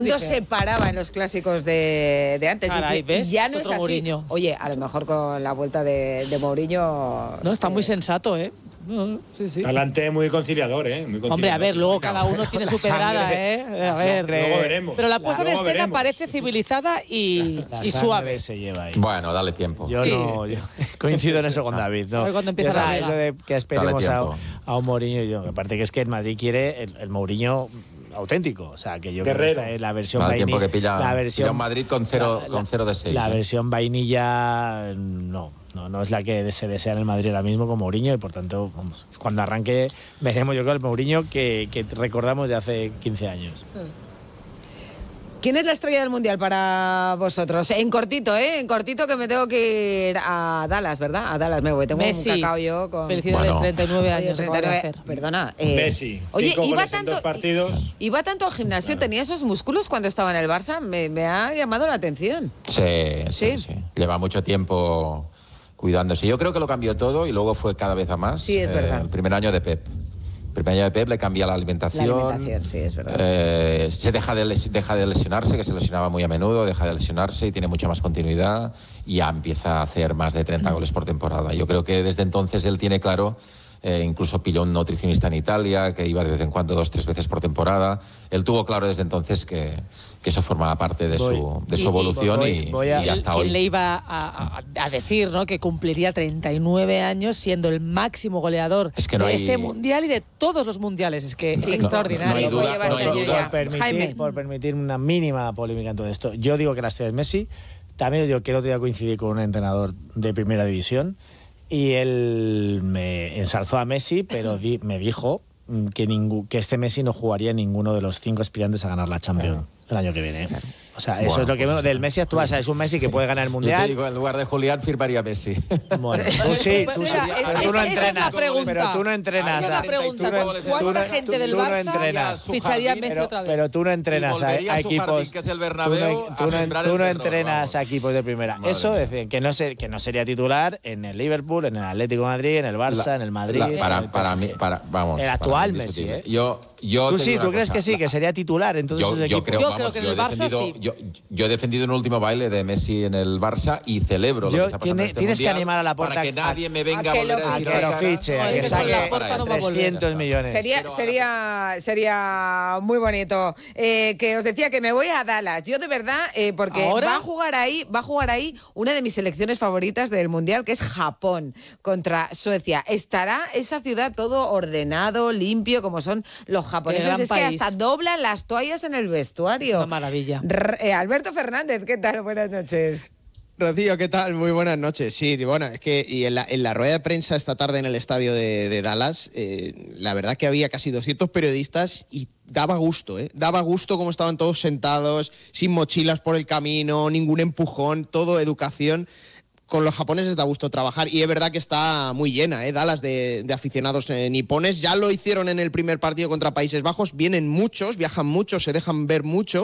No se paraba en los clásicos de antes. Caray, ¿ves? Ya no es es otro así. Mourinho. Oye, a lo mejor con la vuelta de Mourinho... No, está muy sensato, ¿eh? No, sí. Talante muy conciliador, ¿eh? Muy conciliador. Hombre, a ver, luego cada uno tiene su pedrada, ¿eh? A ver. Luego veremos. Pero la puesta en escena parece civilizada y suave. Se lleva ahí. Bueno, dale tiempo. Yo coincido en eso con David. No. A ver cuándo empieza la liga. Eso de que esperemos a un Mourinho. Yo, aparte que es que el Madrid quiere el Mourinho auténtico, o sea, que yo creo que esta es la versión vainilla. Tiempo que pilla un Madrid con 0 de 6. La versión vainilla no es la que se desea en el Madrid ahora mismo con Mourinho, y por tanto, vamos, cuando arranque veremos, yo creo, el Mourinho que recordamos de hace 15 años. ¿Quién es la estrella del Mundial para vosotros? En cortito, en cortito, que me tengo que ir a Dallas, ¿verdad? A Dallas me voy. Tengo Messi. un cacao yo con... Felicidades, 39 años. 39, perdona. Messi. Oye, 5 goles en 2 partidos. ¿Iba tanto al gimnasio? ¿Tenía esos músculos cuando estaba en el Barça? Me ha llamado la atención. Sí. Lleva mucho tiempo cuidándose. Yo creo que lo cambió todo y luego fue cada vez a más. Sí, es verdad. El primer año de Pep. El primer año de Pep le cambia la alimentación. La alimentación, sí, es verdad. Se deja de lesionarse, que se lesionaba muy a menudo, deja de lesionarse y tiene mucha más continuidad y ya empieza a hacer más de 30 goles por temporada. Yo creo que desde entonces él tiene claro, incluso pilló un nutricionista en Italia, que iba de vez en cuando 2-3 veces por temporada. Él tuvo claro desde entonces que eso formaba parte de su evolución y hasta hoy. ¿Quién le iba a decir, ¿no?, que cumpliría 39 años siendo el máximo goleador de este mundial y de todos los mundiales? Es que es extraordinario. No hay duda. Por permitir una mínima polémica en todo esto, yo digo que la estrella es Messi. También digo que el otro día coincidí con un entrenador de primera división y él me ensalzó a Messi, pero me dijo que este Messi no jugaría ninguno de los 5 aspirantes a ganar la Champions el año que viene. O sea, eso es lo que vemos del Messi actual. O sea, es un Messi que puede ganar el Mundial. Yo te digo, en lugar de Julián firmaría Messi. Bueno, tú sí. Pero tú no entrenas. Pero tú no entrenas. ¿Cuánta gente del Barça ficharía a Messi otra vez? Pero tú no entrenas a equipos. Tú no entrenas a equipos de primera. Eso es decir, que no sería titular en el Liverpool, en el Atlético de Madrid, en el Barça, en el Madrid. Para mí, vamos. El actual Messi, ¿eh? ¿Tú crees que sí, que sería titular en todos esos equipos? Yo creo que en el Barça sí. Yo he defendido un último baile de Messi en el Barça y celebro lo que está pasando en este tienes mundial que animar a Laporta para que nadie me venga a que volver a decir lo fiche, a que saque 300 millones. Sería muy bonito. Que os decía que me voy a Dallas. Yo de verdad, porque va a jugar ahí una de mis selecciones favoritas del Mundial, que es Japón contra Suecia. Estará esa ciudad todo ordenado, limpio, como son los japoneses. Es que hasta doblan las toallas en el vestuario. Una maravilla. Alberto Fernández, ¿qué tal? Buenas noches. Rocío, ¿qué tal? Muy buenas noches. Sí, bueno, es que en la rueda de prensa esta tarde en el estadio de Dallas, la verdad que había casi 200 periodistas y daba gusto, Daba gusto cómo estaban todos sentados, sin mochilas por el camino, ningún empujón, todo educación. Con los japoneses da gusto trabajar y es verdad que está muy llena, Dallas de aficionados nipones. Ya lo hicieron en el primer partido contra Países Bajos, vienen muchos, viajan muchos, se dejan ver mucho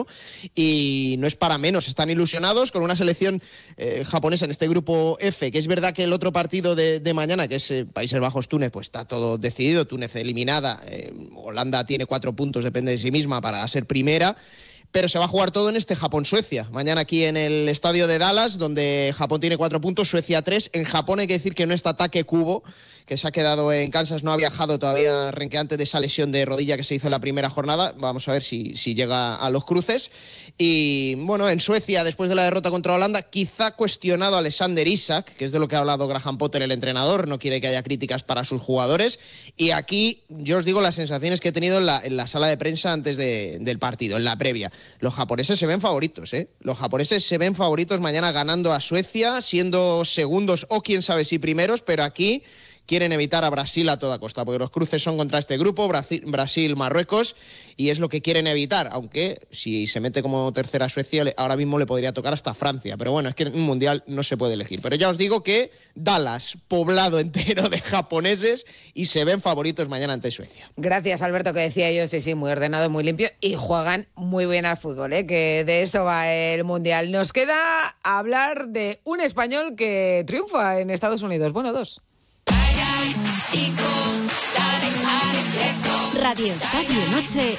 y no es para menos, están ilusionados con una selección japonesa en este grupo F, que es verdad que el otro partido de mañana, que es Países Bajos-Túnez, pues está todo decidido, Túnez eliminada, Holanda tiene 4 puntos, depende de sí misma para ser primera. Pero se va a jugar todo en este Japón-Suecia. Mañana aquí en el estadio de Dallas, donde Japón tiene 4 puntos, Suecia 3. En Japón hay que decir que no está Take Kubo, que se ha quedado en Kansas, no ha viajado todavía renqueante de esa lesión de rodilla que se hizo en la primera jornada. Vamos a ver si llega a los cruces. Y bueno, en Suecia, después de la derrota contra Holanda, quizá cuestionado a Alexander Isak, que es de lo que ha hablado Graham Potter, el entrenador, no quiere que haya críticas para sus jugadores. Y aquí yo os digo las sensaciones que he tenido en la sala de prensa antes del partido, en la previa. Los japoneses se ven favoritos, Los japoneses se ven favoritos mañana ganando a Suecia, siendo segundos o quién sabe si primeros, pero aquí quieren evitar a Brasil a toda costa, porque los cruces son contra este grupo, Brasil-Marruecos, y es lo que quieren evitar, aunque si se mete como tercera Suecia, ahora mismo le podría tocar hasta Francia, pero bueno, es que en un mundial no se puede elegir. Pero ya os digo que Dallas, poblado entero de japoneses, y se ven favoritos mañana ante Suecia. Gracias, Alberto, que decía yo, sí, muy ordenado, muy limpio, y juegan muy bien al fútbol, que de eso va el mundial. Nos queda hablar de un español que triunfa en Estados Unidos, bueno, 2. Radio Estadio Noche